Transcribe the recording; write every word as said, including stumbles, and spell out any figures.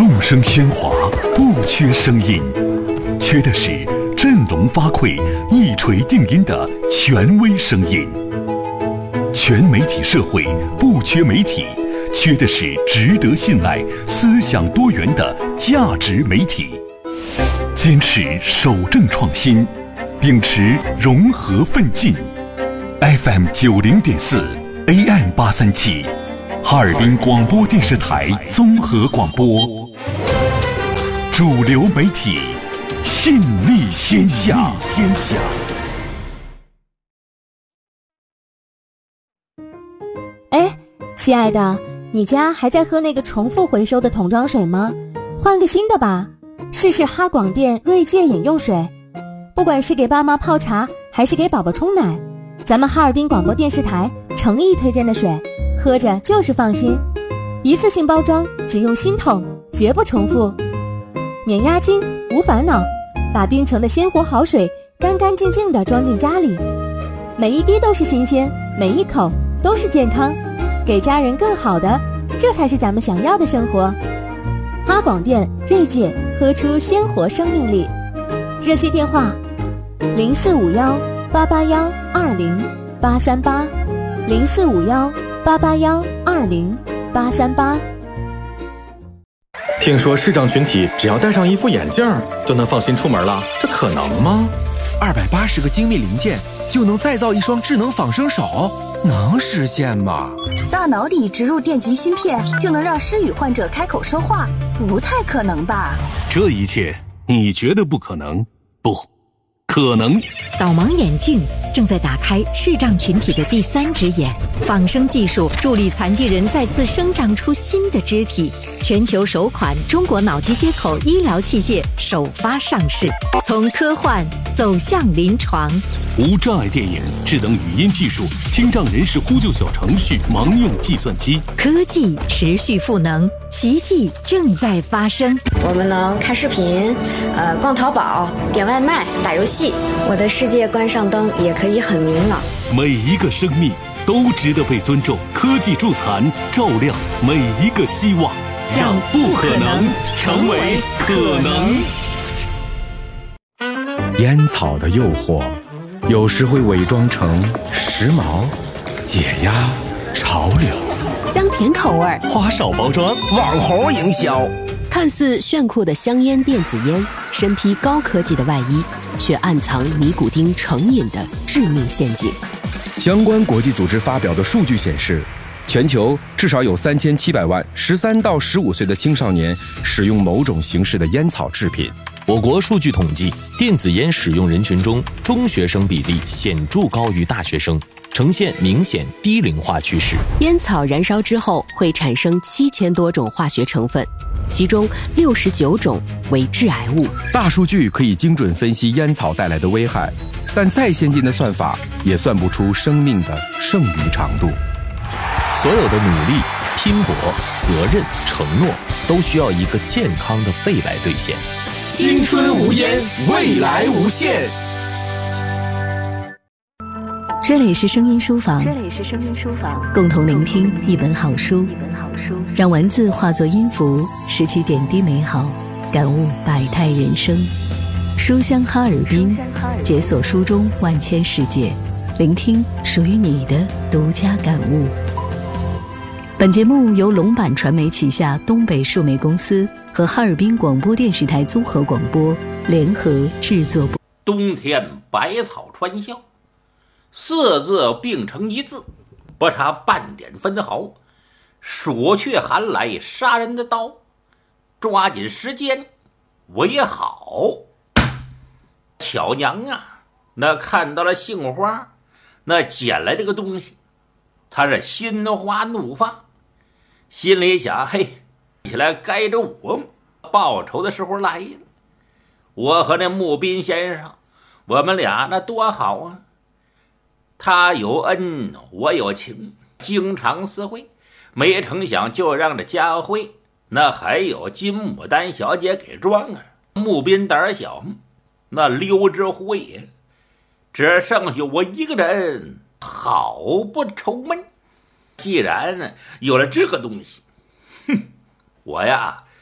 众生喧哗，不缺声音，缺的是振聋发聩、一锤定音的权威声音。全媒体社会不缺媒体，缺的是值得信赖、思想多元的价值媒体。坚持守正创新，秉持融合奋进。F M 九零点四 A M 八三七，哈尔滨广播电视台综合广播，主流媒体，信力天下。天下。 哎，亲爱的，你家还在喝那个重复回收的桶装水吗？换个新的吧，试试哈广电锐界饮用水。不管是给爸妈泡茶，还是给宝宝冲奶，咱们哈尔滨广播电视台诚意推荐的水，喝着就是放心。一次性包装，只用新桶，绝不重复，免押金，无烦恼，把冰城的鲜活好水干干净净地装进家里，每一滴都是新鲜，每一口都是健康，给家人更好的，这才是咱们想要的生活。哈广电锐界，喝出鲜活生命力。热线电话零四五幺八八幺二零八三八，零四五幺八八幺二零八三八。 听说视障群体只要戴上一副眼镜就能放心出门了，这可能吗？ 二百八十个精密零件就能再造一双智能仿生手，能实现吗？ 大脑里植入电极芯片就能让失语患者开口说话，不太可能吧？ 这一切你觉得不可能？不可能。 导盲眼镜正在打开视障群体的第三只眼，仿生技术助力残疾人再次生长出新的肢体。全球首款中国脑机接口医疗器械首发上市，从科幻走向临床。 无障碍电影、智能语音技术、听障人士呼救小程序、盲用计算机， 科技持续赋能，奇迹正在发生。 我们能看视频，呃，逛淘宝，点外卖，打游戏。我的世界关上灯也可以很明朗。 每一个生命都值得被尊重。科技助残，照亮每一个希望，让不可能成为可能。 烟草的诱惑有时会伪装成时髦、解压、潮流， 香甜口味， 花哨包装， 网红营销， 看似炫酷的香烟电子烟，身披高科技的外衣，却暗藏尼古丁成瘾的致命陷阱。 相关国际组织发表的数据显示，全球至少有三千七百万十三到十五岁的青少年使用某种形式的烟草制品。 我国数据统计，电子烟使用人群中，中学生比例显著高于大学生，呈现明显低龄化趋势。 烟草燃烧之后会产生七千多种化学成分，其中六十九种为致癌物。 大数据可以精准分析烟草带来的危害，但再先进的算法也算不出生命的剩余长度。 所有的努力、拼搏、责任、承诺，都需要一个健康的肺来兑现。 青春无烟，未来无限。 这里是声音书房， 这里是声音书房， 共同聆听一本好书， 一本好书， 让文字化作音符，拾起点滴美好，感悟百态人生。书香哈尔滨，解锁书中万千世界，聆听属于你的独家感悟。本节目由龙版传媒旗下东北数媒公司和哈尔滨广播电视台综合广播联合制作。 冬天百草穿笑，四字并成一字，不差半点分毫。鼠却寒来杀人的刀，抓紧时间为好。巧娘啊，那看到了杏花，那捡来这个东西，他是心花怒放，心里想，嘿，起来该着我报仇的时候来了。我和那穆斌先生，我们俩那多好啊，他有恩我有情，经常私会，没成想就让这家辉那还有金牡丹小姐给装了。穆斌胆小，那溜之会，只剩下我一个人，好不愁闷。既然有了这个东西，哼，我呀